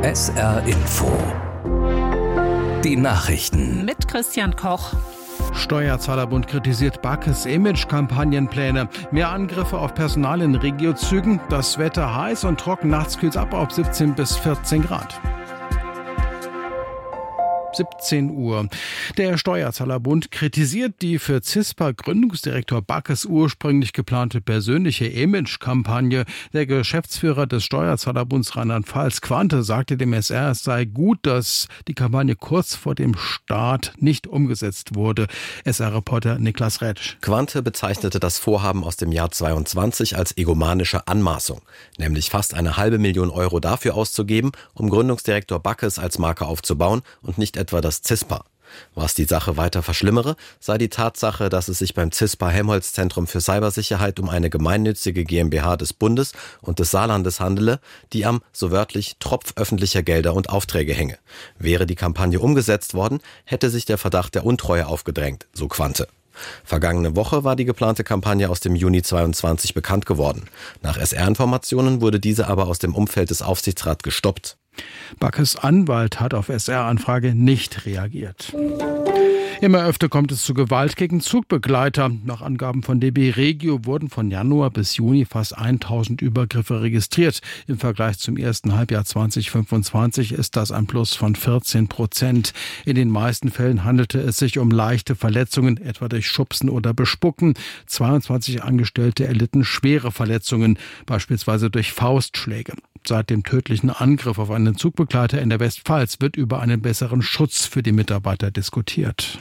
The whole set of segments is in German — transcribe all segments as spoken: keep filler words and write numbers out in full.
S R Info. Die Nachrichten. Mit Christian Koch. Steuerzahlerbund kritisiert Barkes Image-Kampagnenpläne. Mehr Angriffe auf Personal in Regiozügen. Das Wetter heiß und trocken. Nachts kühlt's ab auf siebzehn bis vierzehn Grad. siebzehn Uhr. Der Steuerzahlerbund kritisiert die für CISPA-Gründungsdirektor Barkes ursprünglich geplante persönliche Image-Kampagne. Der Geschäftsführer des Steuerzahlerbunds Rheinland-Pfalz, Quante, sagte dem S R, es sei gut, dass die Kampagne kurz vor dem Start nicht umgesetzt wurde. S R-Reporter Niklas Retsch. Quante bezeichnete das Vorhaben aus dem Jahr zweiundzwanzig als egomanische Anmaßung, nämlich fast eine halbe Million Euro dafür auszugeben, um Gründungsdirektor Barkes als Marke aufzubauen und nicht etwa das CISPA. Was die Sache weiter verschlimmere, sei die Tatsache, dass es sich beim CISPA-Helmholtz-Zentrum für Cybersicherheit um eine gemeinnützige GmbH des Bundes und des Saarlandes handele, die am, so wörtlich, Tropf öffentlicher Gelder und Aufträge hänge. Wäre die Kampagne umgesetzt worden, hätte sich der Verdacht der Untreue aufgedrängt, so Quante. Vergangene Woche war die geplante Kampagne aus dem Juni zweiundzwanzig bekannt geworden. Nach S R-Informationen wurde diese aber aus dem Umfeld des Aufsichtsrats gestoppt. Barkes Anwalt hat auf S R-Anfrage nicht reagiert. Immer öfter kommt es zu Gewalt gegen Zugbegleiter. Nach Angaben von D B Regio wurden von Januar bis Juni fast tausend Übergriffe registriert. Im Vergleich zum ersten Halbjahr zwanzig fünfundzwanzig ist das ein Plus von vierzehn Prozent. In den meisten Fällen handelte es sich um leichte Verletzungen, etwa durch Schubsen oder Bespucken. zweiundzwanzig Angestellte erlitten schwere Verletzungen, beispielsweise durch Faustschläge. Seit dem tödlichen Angriff auf einen Zugbegleiter in der Westpfalz wird über einen besseren Schutz für die Mitarbeiter diskutiert.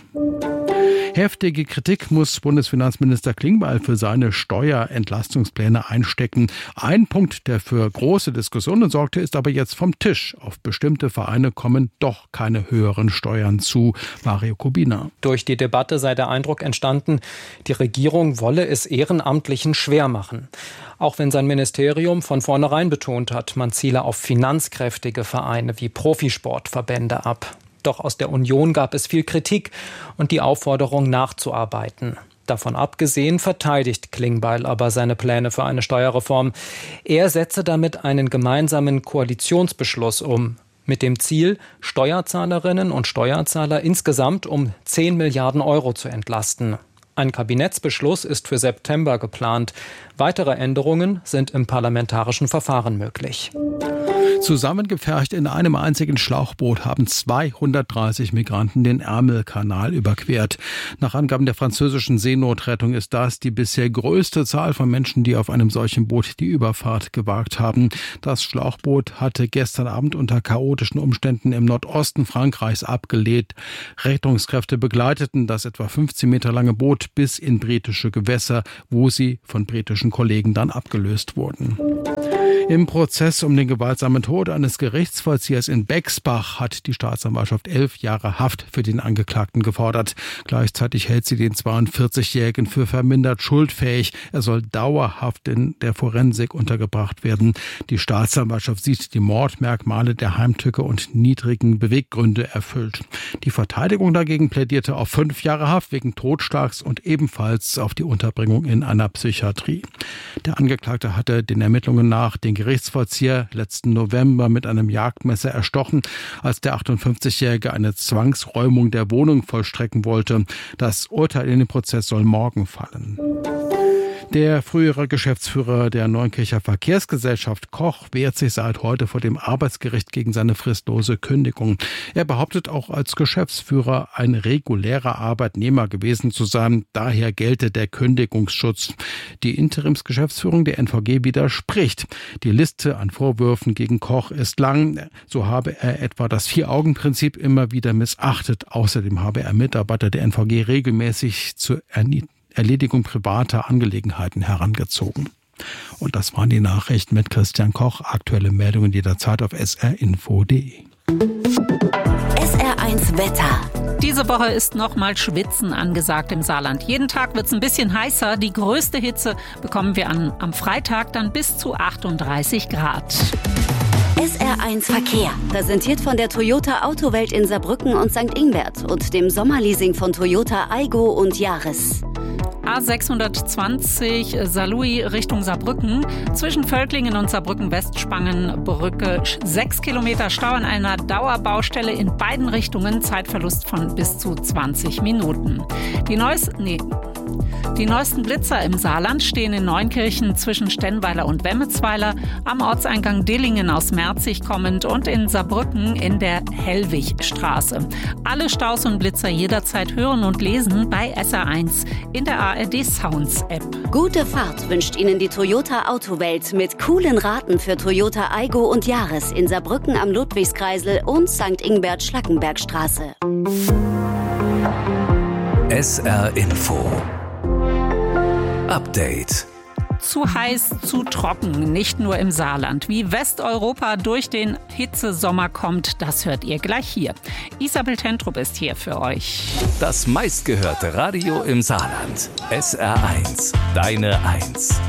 Heftige Kritik muss Bundesfinanzminister Klingbeil für seine Steuerentlastungspläne einstecken. Ein Punkt, der für große Diskussionen sorgte, ist aber jetzt vom Tisch. Auf bestimmte Vereine kommen doch keine höheren Steuern zu. Mario Kubina. Durch die Debatte sei der Eindruck entstanden, die Regierung wolle es Ehrenamtlichen schwer machen. Auch wenn sein Ministerium von vornherein betont hat, man ziele auf finanzkräftige Vereine wie Profisportverbände ab. Doch aus der Union gab es viel Kritik und die Aufforderung nachzuarbeiten. Davon abgesehen verteidigt Klingbeil aber seine Pläne für eine Steuerreform. Er setze damit einen gemeinsamen Koalitionsbeschluss um, mit dem Ziel, Steuerzahlerinnen und Steuerzahler insgesamt um zehn Milliarden Euro zu entlasten. Ein Kabinettsbeschluss ist für September geplant. Weitere Änderungen sind im parlamentarischen Verfahren möglich. Zusammengepfercht in einem einzigen Schlauchboot haben zweihundertdreißig Migranten den Ärmelkanal überquert. Nach Angaben der französischen Seenotrettung ist das die bisher größte Zahl von Menschen, die auf einem solchen Boot die Überfahrt gewagt haben. Das Schlauchboot hatte gestern Abend unter chaotischen Umständen im Nordosten Frankreichs abgelegt. Rettungskräfte begleiteten das etwa fünfzehn Meter lange Boot bis in britische Gewässer, wo sie von britischen Kollegen dann abgelöst wurden. Im Prozess um den gewaltsamen Tod eines Gerichtsvollziehers in Bexbach hat die Staatsanwaltschaft elf Jahre Haft für den Angeklagten gefordert. Gleichzeitig hält sie den zweiundvierzigjährigen für vermindert schuldfähig. Er soll dauerhaft in der Forensik untergebracht werden. Die Staatsanwaltschaft sieht die Mordmerkmale der Heimtücke und niedrigen Beweggründe erfüllt. Die Verteidigung dagegen plädierte auf fünf Jahre Haft wegen Totschlags und ebenfalls auf die Unterbringung in einer Psychiatrie. Der Angeklagte hatte den Ermittlungen nach den Gerichtsvollzieher letzten November mit einem Jagdmesser erstochen, als der achtundfünfzigjährige eine Zwangsräumung der Wohnung vollstrecken wollte. Das Urteil in dem Prozess soll morgen fallen. Der frühere Geschäftsführer der Neunkircher Verkehrsgesellschaft Koch wehrt sich seit heute vor dem Arbeitsgericht gegen seine fristlose Kündigung. Er behauptet auch als Geschäftsführer ein regulärer Arbeitnehmer gewesen zu sein. Daher gelte der Kündigungsschutz. Die Interimsgeschäftsführung der N V G widerspricht. Die Liste an Vorwürfen gegen Koch ist lang. So habe er etwa das Vier-Augen-Prinzip immer wieder missachtet. Außerdem habe er Mitarbeiter der N V G regelmäßig zur Erniedrigung Erledigung privater Angelegenheiten herangezogen. Und das waren die Nachrichten mit Christian Koch. Aktuelle Meldungen jederzeit auf s r info punkt d e. S R eins Wetter. Diese Woche ist nochmal Schwitzen angesagt im Saarland. Jeden Tag wird es ein bisschen heißer. Die größte Hitze bekommen wir an, am Freitag dann bis zu achtunddreißig Grad. S R eins Verkehr, präsentiert von der Toyota Autowelt in Saarbrücken und Sankt Ingbert und dem Sommerleasing von Toyota Aygo und Yaris. A sechshundertzwanzig Saarlouis Richtung Saarbrücken. Zwischen Völklingen und Saarbrücken-Westspangenbrücke sechs Kilometer Stau an einer Dauerbaustelle in beiden Richtungen. Zeitverlust von bis zu zwanzig Minuten. Die neuesten, nee, die neuesten Blitzer im Saarland stehen in Neunkirchen zwischen Stennweiler und Wemmetsweiler, am Ortseingang Dillingen aus Merzig kommend und in Saarbrücken in der Hellwigstraße. Alle Staus und Blitzer jederzeit hören und lesen bei S R eins in der A R D Sounds App. Gute Fahrt wünscht Ihnen die Toyota Autowelt mit coolen Raten für Toyota Aygo und Yaris in Saarbrücken am Ludwigskreisel und Sankt Ingbert Schlackenbergstraße. S R Info Update. Zu heiß, zu trocken, nicht nur im Saarland. Wie Westeuropa durch den Hitzesommer kommt, das hört ihr gleich hier. Isabel Tentrup ist hier für euch. Das meistgehörte Radio im Saarland. S R eins, deine Eins.